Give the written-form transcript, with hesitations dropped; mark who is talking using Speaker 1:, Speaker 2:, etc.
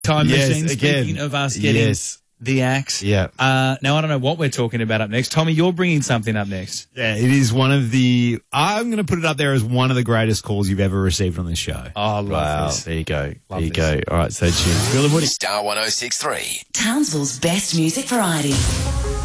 Speaker 1: Time
Speaker 2: Yes,
Speaker 1: machine.
Speaker 2: again.
Speaker 1: Speaking of us getting
Speaker 2: Yes.
Speaker 1: the axe.
Speaker 2: Yeah.
Speaker 1: Now, I don't know what we're talking about up next. Tommy, you're bringing something up next.
Speaker 2: Yeah, it is one of the, I'm going to put it up there as one of the greatest calls you've ever received on this show.
Speaker 1: Oh,
Speaker 2: Wow.
Speaker 1: this.
Speaker 2: There you go.
Speaker 1: Love
Speaker 2: there you
Speaker 1: this.
Speaker 2: go. All right, stay tuned. Bill and Woody.
Speaker 3: Star 106.3.
Speaker 4: Townsville's best music variety.